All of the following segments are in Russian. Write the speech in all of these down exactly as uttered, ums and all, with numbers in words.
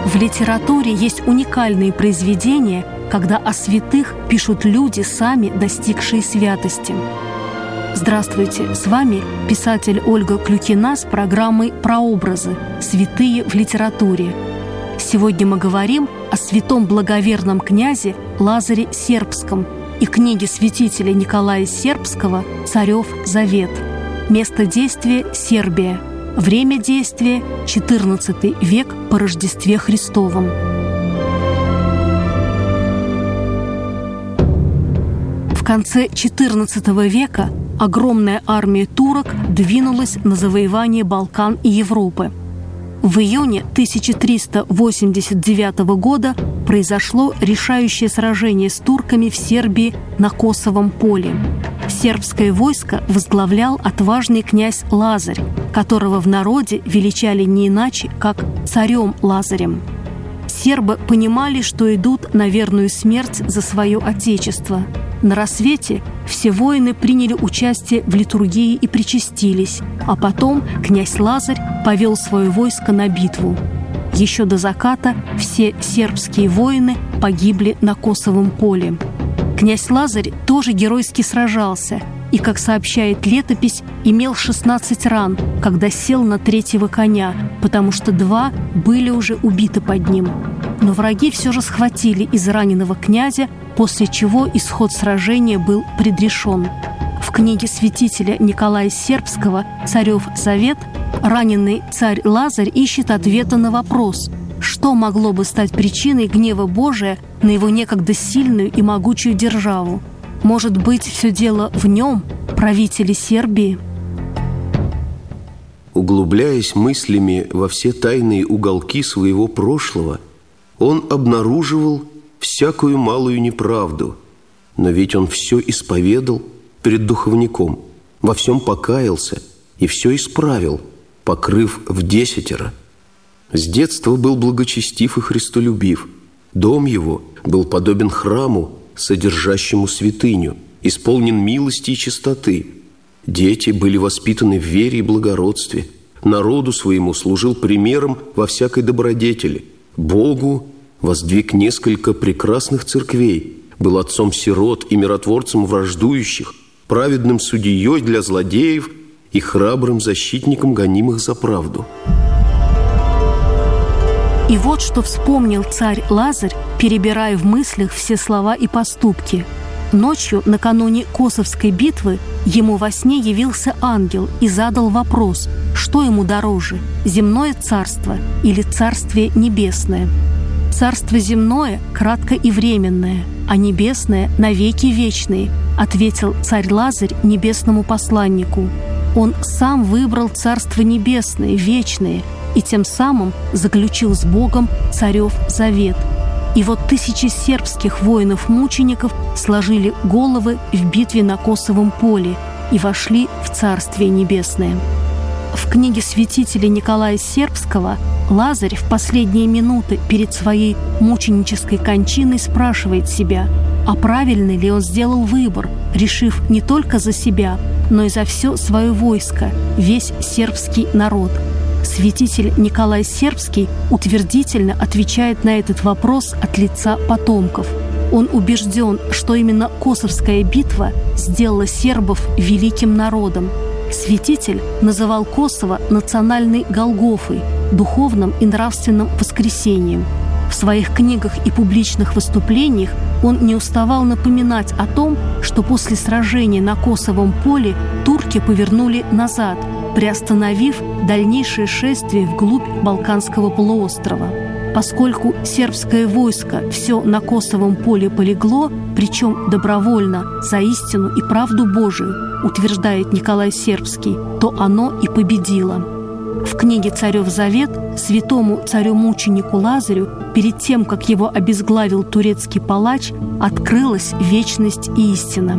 В литературе есть уникальные произведения, когда о святых пишут люди, сами достигшие святости. Здравствуйте, с вами писатель Ольга Клюкина с программой «Прообразы. Святые в литературе». Сегодня мы говорим о святом благоверном князе Лазаре Сербском и книге святителя Николая Сербского «Царев Завет». Место действия – Сербия. Время действия – четырнадцатый век по Рождестве Христовом. В конце четырнадцатого века огромная армия турок двинулась на завоевание Балкан и Европы. В июне тысяча триста восемьдесят девятого года произошло решающее сражение с турками в Сербии на Косовом поле. Сербское войско возглавлял отважный князь Лазарь, которого в народе величали не иначе, как царем Лазарем. Сербы понимали, что идут на верную смерть за свое отечество. На рассвете все воины приняли участие в литургии и причастились, а потом князь Лазарь повел свое войско на битву. Еще до заката все сербские воины погибли на Косовом поле. Князь Лазарь тоже геройски сражался и, как сообщает летопись, имел шестнадцать ран, когда сел на третьего коня, потому что два были уже убиты под ним. Но враги все же схватили израненного князя, после чего исход сражения был предрешен. В книге святителя Николая Сербского «Царев Завет» раненый царь Лазарь ищет ответа на вопрос, что могло бы стать причиной гнева Божия на его некогда сильную и могучую державу. Может быть, все дело в нем, правителе Сербии? Углубляясь мыслями во все тайные уголки своего прошлого, он обнаруживал всякую малую неправду, но ведь он все исповедал перед духовником, во всем покаялся и все исправил, покрыв вдесятеро. С детства был благочестив и христолюбив. Дом его был подобен храму, содержащему святыню, исполнен милости и чистоты. Дети были воспитаны в вере и благородстве. Народу своему служил примером во всякой добродетели. Богу воздвиг несколько прекрасных церквей, был отцом сирот и миротворцем враждующих, праведным судьей для злодеев и храбрым защитником гонимых за правду. И вот что вспомнил царь Лазарь, перебирая в мыслях все слова и поступки. Ночью, накануне Косовской битвы, ему во сне явился ангел и задал вопрос, что ему дороже – земное царство или царствие небесное. «Царство земное кратко и временное, а небесное навеки вечные», ответил царь Лазарь небесному посланнику. Он сам выбрал царство небесное, вечное, и тем самым заключил с Богом царев завет. И вот тысячи сербских воинов-мучеников сложили головы в битве на Косовом поле и вошли в Царствие Небесное. В книге святителя Николая Сербского Лазарь в последние минуты перед своей мученической кончиной спрашивает себя, а правильно ли он сделал выбор, решив не только за себя, но и за все свое войско, весь сербский народ. Святитель Николай Сербский утвердительно отвечает на этот вопрос от лица потомков. Он убежден, что именно Косовская битва сделала сербов великим народом. Святитель называл Косово национальной Голгофой, духовным и нравственным воскресением. В своих книгах и публичных выступлениях он не уставал напоминать о том, что после сражения на Косовом поле турки повернули назад, приостановив дальнейшее шествие вглубь Балканского полуострова. Поскольку сербское войско все на Косовом поле полегло, причем добровольно, за истину и правду Божию, утверждает Николай Сербский, то оно и победило. В книге «Царев Завет» святому царю-мученику Лазарю, перед тем, как его обезглавил турецкий палач, открылась вечность и истина.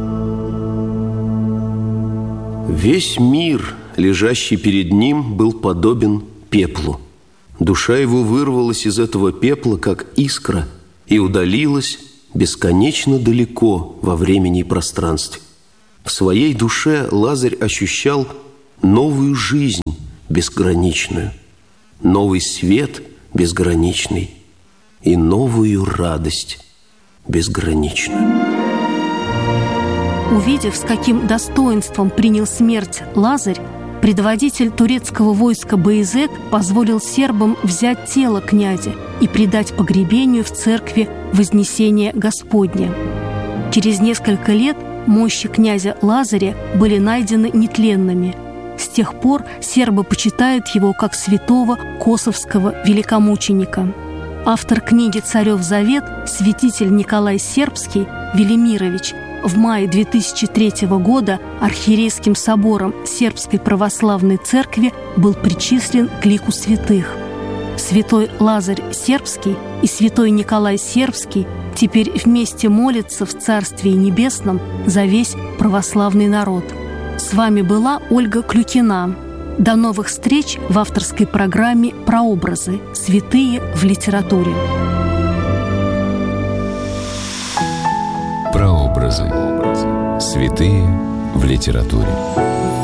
Весь мир, лежащий перед ним, был подобен пеплу. Душа его вырвалась из этого пепла, как искра, и удалилась бесконечно далеко во времени и пространстве. В своей душе Лазарь ощущал новую жизнь безграничную, новый свет безграничный и новую радость безграничную. Увидев, с каким достоинством принял смерть Лазарь, предводитель турецкого войска Баязет позволил сербам взять тело князя и предать погребению в церкви Вознесения Господня. Через несколько лет мощи князя Лазаря были найдены нетленными. С тех пор сербы почитают его как святого косовского великомученика. Автор книги «Царев завет», святитель Николай Сербский Велимирович, в мае две тысячи третьего года архиерейским собором Сербской православной церкви был причислен к лику святых. Святой Лазарь Сербский и святой Николай Сербский теперь вместе молятся в Царстве Небесном за весь православный народ. С вами была Ольга Клюкина. До новых встреч в авторской программе «Прообразы. Святые в литературе». Прообразы. Святые в литературе.